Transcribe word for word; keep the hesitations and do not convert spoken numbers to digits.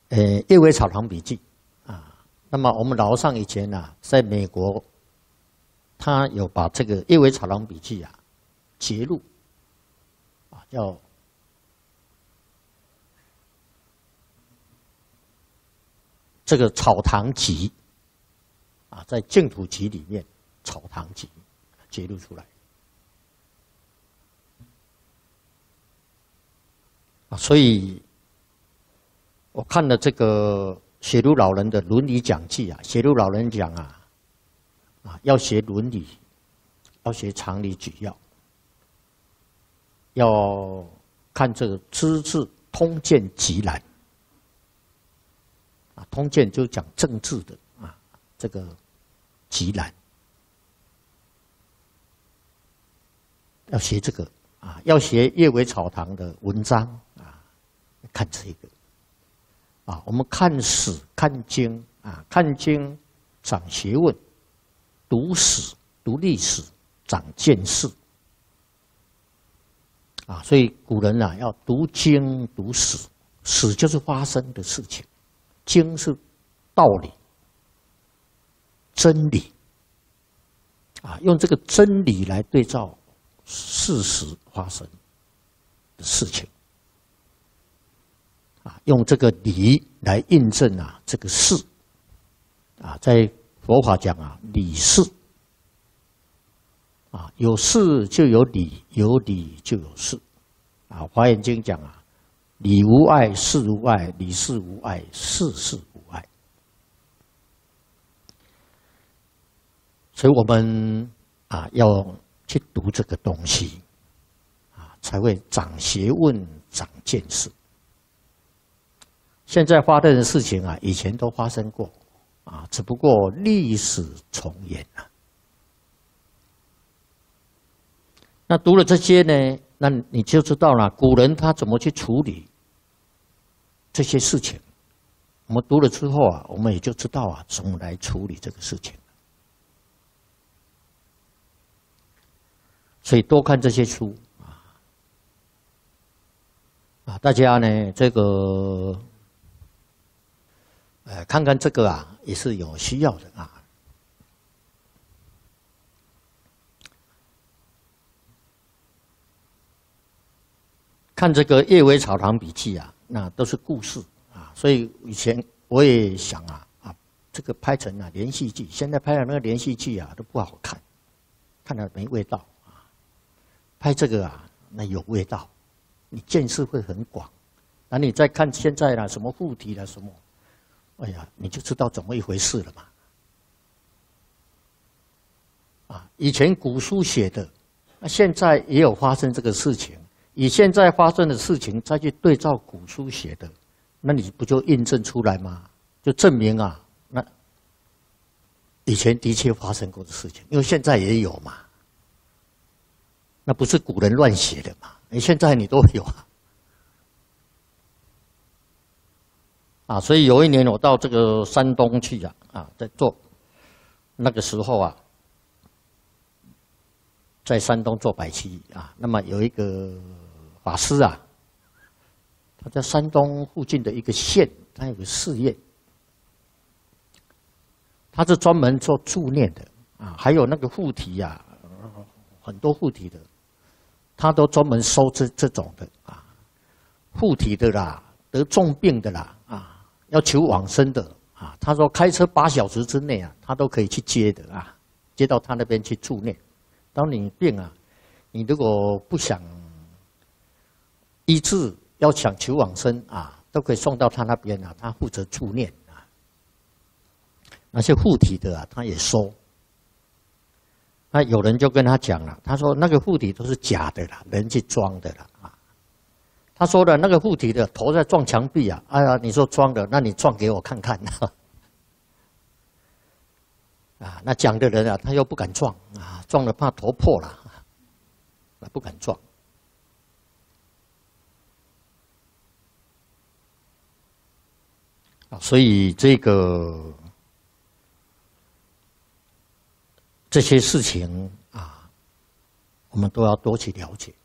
呃《叶尾草堂笔记》啊。那么我们老和尚以前啊，在美国，他有把这个《叶尾草堂笔记》啊节录啊，叫这个草堂集啊，在净土集里面，草堂集揭露出来啊，所以我看了这个写入老人的伦理讲记啊，写入老人讲啊，啊要学伦理，要学常理举要，要看这个《资治通鉴集览》。啊，通鉴就讲政治的啊，这个集览要学这个啊，要学叶尾草堂的文章啊，看这个啊，我们看史看经啊，看经长学问，读史读历史长见识啊，所以古人啊要读经读史，史就是发生的事情。经是道理、真理啊，用这个真理来对照事实发生的事情啊，用这个理来印证啊这个事啊，在佛法讲啊，理事啊，有事就有理，有理就有事啊，《华严经》讲啊。理无碍，事无碍；理事无碍，事事无碍。所以我们啊要去读这个东西，啊才会长学问、长见识。现在发生的事情啊，以前都发生过，啊，只不过历史重演啊。那读了这些呢，那你就知道了，古人他怎么去处理这些事情。我们读了之后啊，我们也就知道啊，怎么来处理这个事情。所以多看这些书啊，啊，大家呢这个，呃，看看这个啊，也是有需要的啊。看这个《叶尾草堂笔记》啊，那都是故事啊，所以以前我也想啊啊，这个拍成啊连续剧，现在拍的那个连续剧啊都不好看，看了没味道啊。拍这个啊，那有味道，你见识会很广。那你再看现在啦，什么附体啦，什么，哎呀，你就知道怎么一回事了嘛。啊，以前古书写的，那现在也有发生这个事情。以现在发生的事情再去对照古书写的，那你不就印证出来吗？就证明啊，那以前的确发生过的事情，因为现在也有嘛。那不是古人乱写的嘛？你现在你都有啊。啊，所以有一年我到这个山东去啊，啊，在做那个时候啊，在山东做百期啊，那么有一个法师啊，他在山东附近的一个县，他有个寺院，他是专门做助念的啊，还有那个附体啊，很多附体的，他都专门收这这种的啊，附体的啦，得重病的啦啊，要求往生的啊，他说开车八小时之内啊，他都可以去接的啊，接到他那边去助念。当你病啊，你如果不想医治，要想求往生啊，都可以送到他那边啊，他负责助念啊。那些附体的啊，他也收。那有人就跟他讲了，他说那个附体都是假的啦，人去装的啦啊。他说的那个附体的头在撞墙壁啊，哎呀，你说装的，那你撞给我看看啊。啊，那讲的人啊，他又不敢撞啊，撞了怕头破了，啊，不敢撞。啊，所以这个这些事情啊，我们都要多去了解。